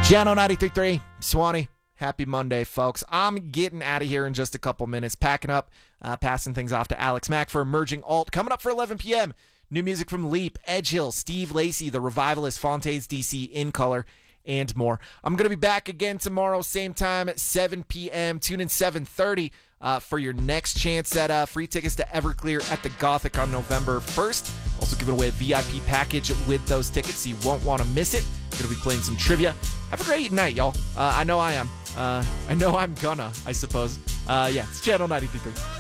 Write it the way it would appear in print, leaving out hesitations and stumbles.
Channel 93.3, Swanee. Happy Monday, folks. I'm getting out of here in just a couple minutes, packing up, passing things off to Alex Mack for Emerging Alt. Coming up for 11 p.m., new music from Leap, Edgehill, Steve Lacy, The Revivalist, Fontaines DC, In Color, and more. I'm going to be back again tomorrow, same time at 7 p.m. Tune in 7:30 for your next chance at free tickets to Everclear at the Gothic on November 1st. Also giving away a VIP package with those tickets, so you won't want to miss it. Going to be playing some trivia. Have a great night, y'all. I know I am. I know I'm gonna, I suppose. Yeah, it's Channel 93.3.